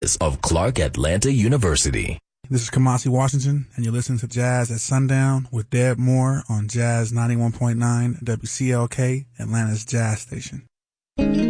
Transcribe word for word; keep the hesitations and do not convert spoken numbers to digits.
of Clark Atlanta University. This is Kamasi Washington, and you're listening to Jazz at Sundown with Deb Moore on Jazz ninety-one point nine W C L K, Atlanta's Jazz Station.